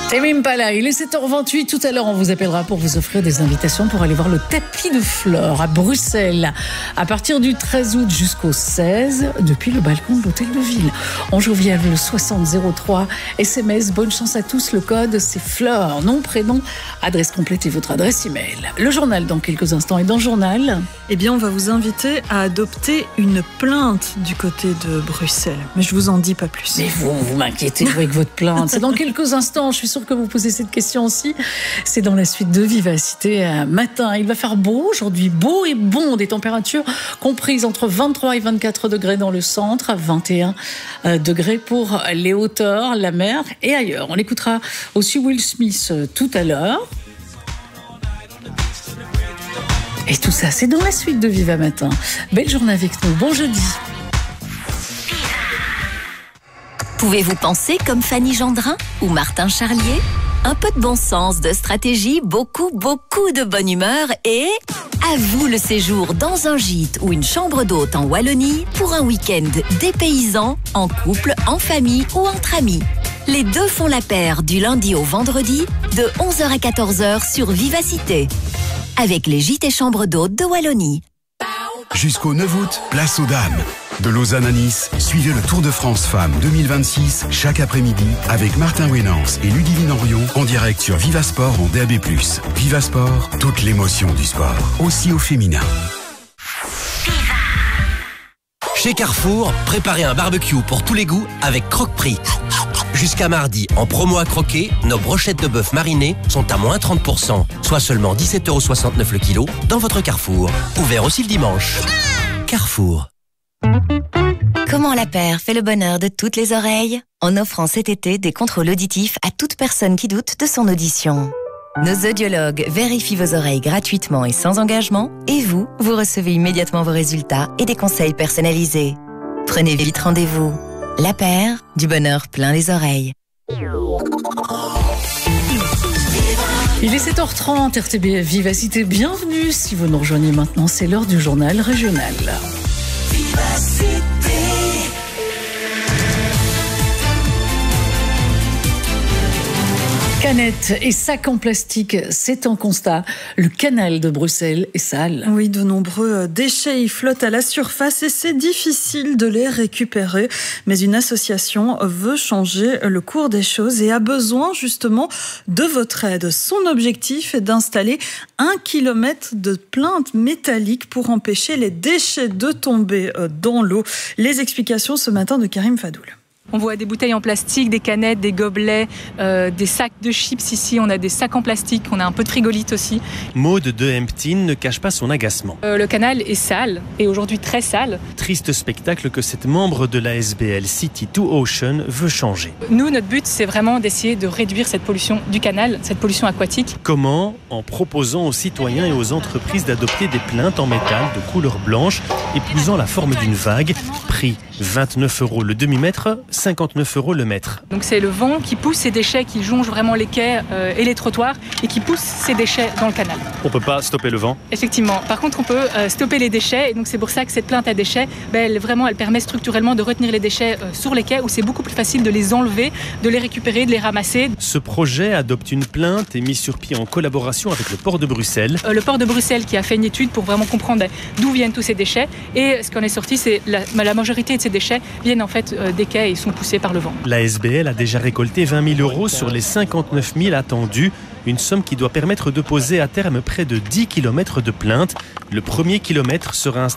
Et même pas là, il est 7h28. Tout à l'heure, on vous appellera pour vous offrir des invitations pour aller voir le tapis de fleurs à Bruxelles. À partir du 13 août jusqu'au 16, depuis le balcon de l'hôtel de ville. On joue via le 6003 SMS. Bonne chance à tous. Le code, c'est fleurs. Nom, prénom, adresse complète et votre adresse email. Le journal dans quelques instants. Et dans le journal, on va vous inviter à adopter une plainte du côté de Bruxelles. Mais je vous en dis pas plus. Mais vous m'inquiétez avec votre plainte. C'est dans quelques instants. Je suis sûre que vous posez cette question aussi. C'est dans la suite de Vivacité matin. Il va faire beau aujourd'hui, beau et bon. Des températures comprises entre 23 et 24 degrés dans le centre, 21 degrés pour les hauteurs, la mer et ailleurs. On écoutera aussi Will Smith tout à l'heure. Et tout ça, c'est dans la suite de Viva Matin. Belle journée avec nous. Bon jeudi. Pouvez-vous penser comme Fanny Gendrin ou Martin Charlier? Un peu de bon sens, de stratégie, beaucoup de bonne humeur et à vous le séjour dans un gîte ou une chambre d'hôte en Wallonie pour un week-end dépaysant, en couple, en famille ou entre amis. Les deux font la paire du lundi au vendredi de 11h à 14h sur Vivacité avec les gîtes et chambres d'hôtes de Wallonie. Jusqu'au 9 août, place aux dames. De Lausanne à Nice, suivez le Tour de France Femmes 2026 chaque après-midi avec Martin Wénance et Ludivine Orion en direct sur Vivasport en DAB+. Vivasport, toute l'émotion du sport, aussi au féminin. Chez Carrefour, préparez un barbecue pour tous les goûts avec Croque-Prix. Jusqu'à mardi, en promo à croquer, nos brochettes de bœuf marinées sont à moins 30%, soit seulement 17,69 € le kilo dans votre Carrefour. Ouvert aussi le dimanche. Carrefour. Comment la paire fait le bonheur de toutes les oreilles? En offrant cet été des contrôles auditifs à toute personne qui doute de son audition. Nos audiologues vérifient vos oreilles gratuitement et sans engagement, et vous recevez immédiatement vos résultats et des conseils personnalisés. Prenez vite rendez-vous. La paire, du bonheur plein les oreilles. Il est 7h30, RTB Vivacité, bienvenue. Si vous nous rejoignez maintenant, c'est l'heure du journal régional. Canettes et sacs en plastique, c'est un constat. Le canal de Bruxelles est sale. Oui, de nombreux déchets y flottent à la surface et c'est difficile de les récupérer. Mais une association veut changer le cours des choses et a besoin justement de votre aide. Son objectif est d'installer 1 kilomètre de plinthes métalliques pour empêcher les déchets de tomber dans l'eau. Les explications ce matin de Karim Fadoul. On voit des bouteilles en plastique, des canettes, des gobelets, des sacs de chips ici. On a des sacs en plastique, on a un peu de frigolite aussi. Maude de Hemptin ne cache pas son agacement. Le canal est sale, et aujourd'hui très sale. Triste spectacle que cette membre de la SBL City to Ocean veut changer. Nous, notre but, c'est vraiment d'essayer de réduire cette pollution du canal, cette pollution aquatique. Comment? En proposant aux citoyens et aux entreprises d'adopter des plinthes en métal de couleur blanche, épousant la forme d'une vague. Prix 29 € le demi-mètre, 59 € le mètre. Donc c'est le vent qui pousse ces déchets, qui jonge vraiment les quais et les trottoirs et qui pousse ces déchets dans le canal. On peut pas stopper le vent? Effectivement. Par contre, on peut stopper les déchets et donc c'est pour ça que cette plainte à déchets, elle permet structurellement de retenir les déchets sur les quais où c'est beaucoup plus facile de les enlever, de les récupérer, de les ramasser. Ce projet adopte une plainte et mis sur pied en collaboration avec le port de Bruxelles. Le port de Bruxelles qui a fait une étude pour vraiment comprendre d'où viennent tous ces déchets et ce qu'on est sorti, c'est la majorité de ces déchets viennent en fait des quais et sont poussés par le vent. La SBL a déjà récolté 20 000 € sur les 59 000 attendus, une somme qui doit permettre de poser à terme près de 10 km de plinthes. Le premier kilomètre sera installé